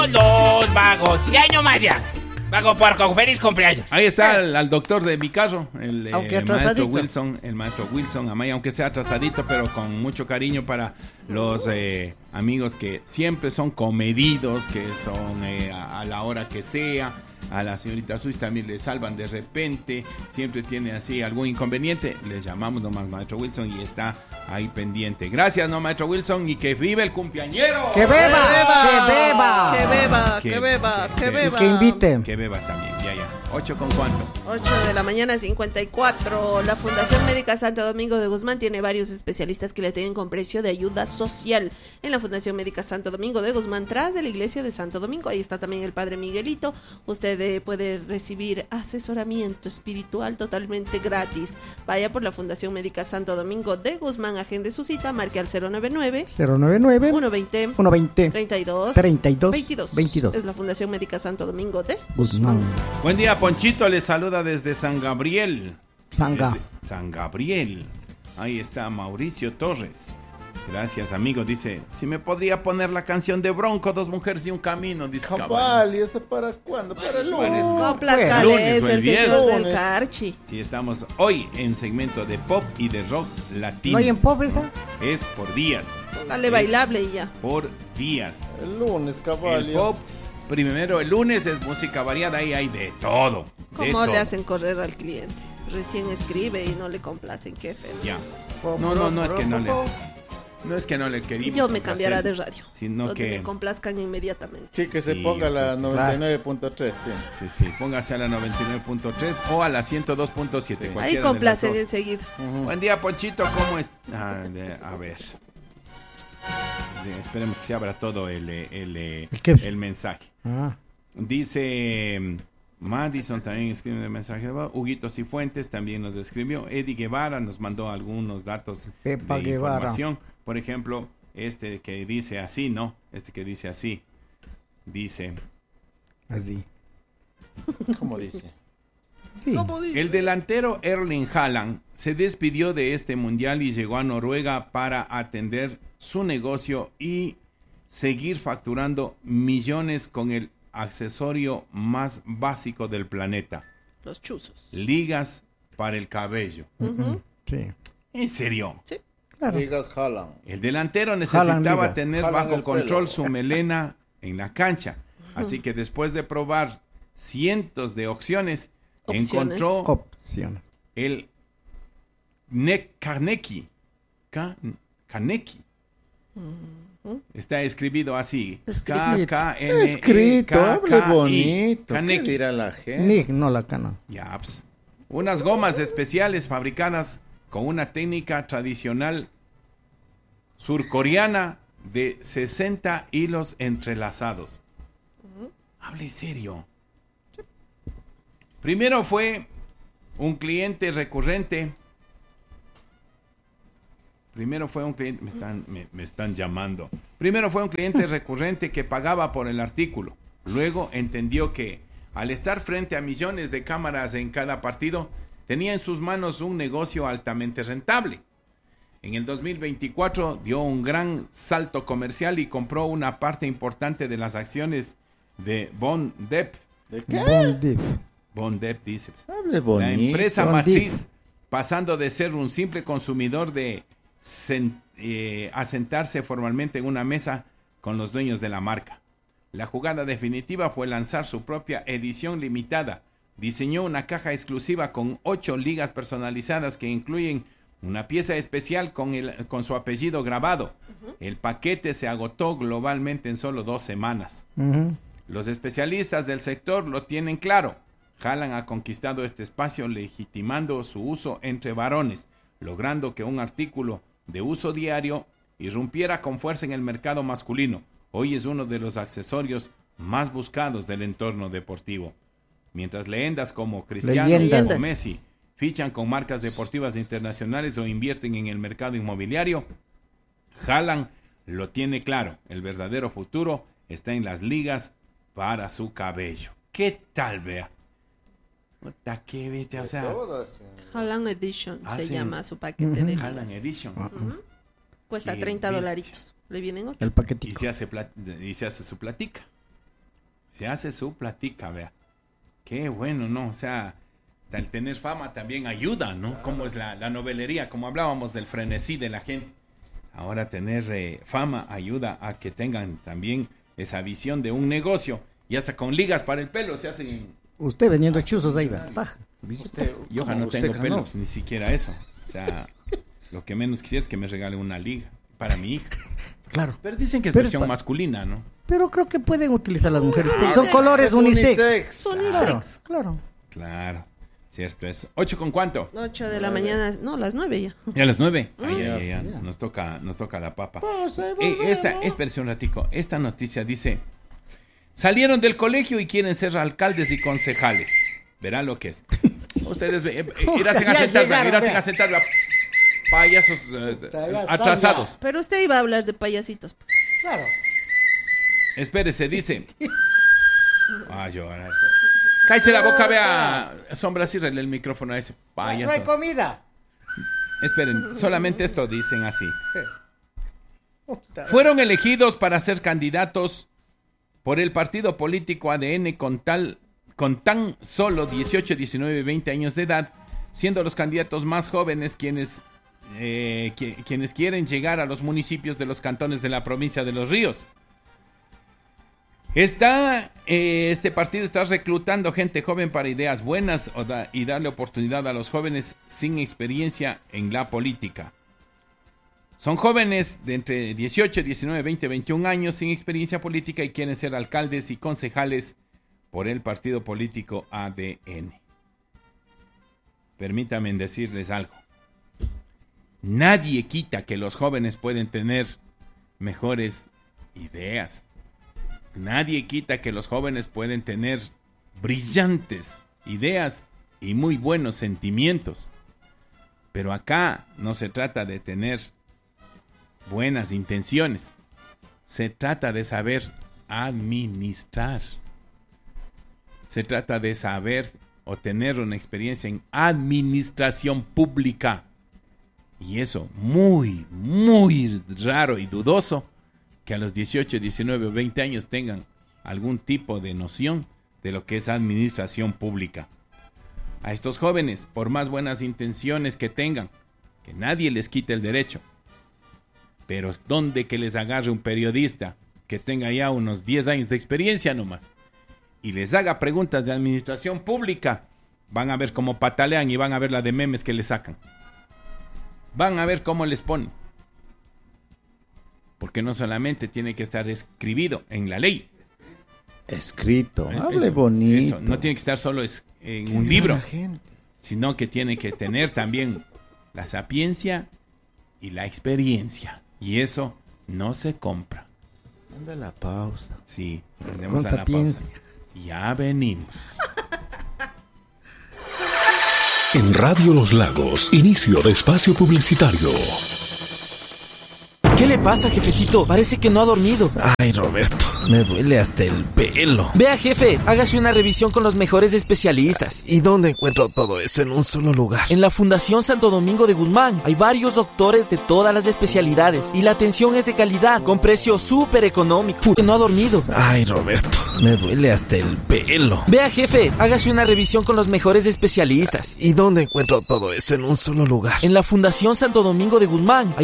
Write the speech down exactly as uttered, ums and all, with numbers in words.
Los vagos. Y año más ya. Vago Puerco, feliz cumpleaños. Ahí está el, al doctor de mi carro, el eh, Aunque maestro atrasadito. Wilson, el maestro Wilson Amaya, aunque sea atrasadito, pero con mucho cariño para los eh, amigos que siempre son comedidos, que son eh, a, a la hora que sea. A la señorita Suiz también le salvan de repente, siempre tiene así algún inconveniente, le llamamos nomás maestro Wilson y está ahí pendiente. Gracias, no maestro Wilson, y que vive el cumpleañero. ¡Que beba! ¡Que beba! Que beba, Que- que beba, que- que que- beba. Y que invite. Que beba también, ya, ya. ¿Ocho con cuánto? ocho de la mañana, cincuenta y cuatro. La Fundación Médica Santo Domingo de Guzmán tiene varios especialistas que le tienen con precio de ayuda social. En la Fundación Médica Santo Domingo de Guzmán, tras de la iglesia de Santo Domingo. Ahí está también el Padre Miguelito. Usted eh, puede recibir asesoramiento espiritual totalmente gratis. Vaya por la Fundación Médica Santo Domingo de Guzmán, agende su cita, marque al cero nueve nueve, cero nueve nueve, uno veinte, uno veinte, treinta y dos, treinta y dos, veintidós. veintidós. Es la Fundación Médica Santo Domingo de Guzmán. Buen día, Ponchito, les saluda desde San Gabriel. Sanga. Desde San Gabriel. Ahí está Mauricio Torres. Gracias, amigo. Dice, si me podría poner la canción de Bronco, Dos Mujeres y un Camino. Dice Cabal. Cabal, ¿y eso para cuándo? Para el Bueno, lunes. Coplas Bueno, Calés, lunes o el el señor viernes. del Carchi. Sí, estamos hoy en segmento de pop y de rock latino. ¿No hay en pop esa? Es por días. Dale Es bailable y ya. Por días. El lunes, cabal. El pop, primero el lunes es música variada, ahí hay de todo. de ¿Cómo le todo. hacen correr al cliente? Recién escribe y no le complacen, qué feo. Ya. No, no, no es que no le... No es que no le queríamos Yo me complacer, cambiara de radio. sino donde que... me complazcan inmediatamente. Sí, que se Sí, ponga la porque- noventa y nueve punto tres, sí. Sí, sí, póngase a la noventa y nueve punto tres o a la ciento dos punto siete. Sí. Ahí complacen enseguida. Ujú. Buen día, Ponchito, ¿cómo es? Ah, de- a ver. De- esperemos que se abra todo el, eh, el, eh, ¿El qué? el mensaje. Ah, Dice mm, Madison también escribe el mensaje. Huguito Cifuentes también nos escribió. Eddie Guevara nos mandó algunos datos Pepa de Guevara. información. Por ejemplo, este que dice así, ¿no? Este que dice así. Dice... así. ¿Cómo dice? Sí. El delantero Erling Haaland se despidió de este mundial y llegó a Noruega para atender su negocio y seguir facturando millones con el accesorio más básico del planeta, Los chuzos. ligas para el cabello. Ujú. Sí. ¿En serio? Sí. Claro. Ligas Haaland. El delantero necesitaba ligas. tener Jalan bajo el control pelo. su melena en la cancha. Así que después de probar cientos de opciones, Opciones. encontró Opciones. el ne Kaneki. Ka- Kaneki. Ujú. Está escribido así. Escrito. K K N E K K I. Escrito, hable bonito. ¿Qué Kaneki. dirá la gente? Nick, no la cana. Ya, pues. Unas gomas especiales fabricadas con una técnica tradicional surcoreana de sesenta hilos entrelazados. Hable serio. Primero fue un cliente recurrente. Primero fue un cliente, me están, me, me están llamando. Primero fue un cliente recurrente que pagaba por el artículo. Luego entendió que al estar frente a millones de cámaras en cada partido, tenía en sus manos un negocio altamente rentable. En el dos mil veinticuatro dio un gran salto comercial y compró una parte importante de las acciones de Bond Dep. ¿De qué? Bon Dip. Bond Dep dice. Hable La bonito. empresa Bond matriz, pasando de ser un simple consumidor de sen- eh, a sentarse formalmente en una mesa con los dueños de la marca. La jugada definitiva fue lanzar su propia edición limitada. Diseñó una caja exclusiva con ocho ligas personalizadas que incluyen una pieza especial con, el, con su apellido grabado. El paquete se agotó globalmente en solo dos semanas. Ujú. Los especialistas del sector lo tienen claro. Haaland ha conquistado este espacio legitimando su uso entre varones, logrando que un artículo de uso diario irrumpiera con fuerza en el mercado masculino. Hoy es uno de los accesorios más buscados del entorno deportivo. Mientras leyendas como Cristiano Leyendas. o Messi fichan con marcas deportivas internacionales o invierten en el mercado inmobiliario, Haaland lo tiene claro. El verdadero futuro está en las ligas para su cabello. ¿Qué tal, vea? Puta, qué bestia, o sea, Todas, eh. Haaland Edition Ah, se sí. llama su paquete de Haaland ligas. Edition. Ah, Ujú. Cuesta Qué treinta bestia. dolaritos. Le vienen ocho. El Y paquetico. se hace, plat- y se hace su platica. Se hace su platica, vea. Qué bueno, ¿no? O sea, el tener fama también ayuda, ¿no? Claro. Como es la, la novelería, como hablábamos del frenesí de la gente. Ahora tener eh, fama ayuda a que tengan también esa visión de un negocio. Y hasta con ligas para el pelo se hacen... Usted vendiendo chuzos ahí, va. Baja. Usted, Yo no tengo pelos, ni siquiera eso. O sea, lo que menos quisiera es que me regale una liga para mi hija. Claro. Pero dicen que es Pero versión es pa- masculina, ¿no? Pero creo que pueden utilizar las mujeres. Ah, Son sí. colores Es unisex. unisex. Son Claro, unisex. claro. Claro, cierto eso. ¿Ocho con cuánto? ocho de la mañana, no, las nueve ya. Ya a las nueve. Mm. Ay, ay, ay, ay, Ya. Nos toca, nos toca la papa. Pues, ahí Eh, volvemos. esta, espérese un ratico. Esta noticia dice: salieron del colegio y quieren ser alcaldes y concejales. Verán lo que es. Ustedes eh, eh, irán Ya a sentar, llegaron, irán vea. a sentar payasos eh, Ya están, atrasados. Pero usted iba a hablar de payasitos. Claro. Espérese, dice. Ay, yo. ahora- Cállese la boca, vea. Sombra, cierrele el micrófono a ese payaso. No hay comida. Esperen, solamente esto dicen así. Puta. Fueron elegidos para ser candidatos por el partido político A D N con tal con tan solo dieciocho, diecinueve, veinte años de edad, siendo los candidatos más jóvenes quienes eh, qui- quienes quieren llegar a los municipios de los cantones de la provincia de Los Ríos. Está, eh, este partido está reclutando gente joven para ideas buenas o da- y darle oportunidad a los jóvenes sin experiencia en la política. Son jóvenes de entre dieciocho, diecinueve, veinte, veintiún años sin experiencia política y quieren ser alcaldes y concejales por el partido político A D N. Permítanme decirles algo. Nadie quita que los jóvenes pueden tener mejores ideas. Nadie quita que los jóvenes pueden tener brillantes ideas y muy buenos sentimientos. Pero acá no se trata de tener buenas intenciones. Se trata de saber administrar. Se trata de saber o tener una experiencia en administración pública. Y eso, muy, muy raro y dudoso que a los dieciocho, diecinueve o veinte años tengan algún tipo de noción de lo que es administración pública. A estos jóvenes, por más buenas intenciones que tengan, que nadie les quite el derecho, pero ¿dónde que les agarre un periodista que tenga ya unos diez años de experiencia nomás y les haga preguntas de administración pública? Van a ver cómo patalean y van a ver la de memes que les sacan. Van a ver cómo les ponen. Porque no solamente tiene que estar escribido en la ley. Escrito, Eh, hable eso, bonito. eso, no tiene que estar solo es- en Que un diga libro, la gente. sino que tiene que tener también la sapiencia y la experiencia. Y eso no se compra. Manda la pausa. Sí, tenemos Con a la pausa. sapiencia. Ya venimos. En Radio Los Lagos, inicio de espacio publicitario. ¿Qué le pasa, jefecito? Parece que no ha dormido. Ay, Roberto, me duele hasta el pelo. Vea, jefe, hágase una revisión con los mejores especialistas. ¿Y dónde encuentro todo eso en un solo lugar? En la Fundación Santo Domingo de Guzmán hay varios doctores de todas las especialidades y la atención es de calidad, con precio súper económico. Que no ha dormido. Ay, Roberto, me duele hasta el pelo. Vea, jefe, hágase una revisión con los mejores especialistas. ¿Y dónde encuentro todo eso en un solo lugar? En la Fundación Santo Domingo de Guzmán hay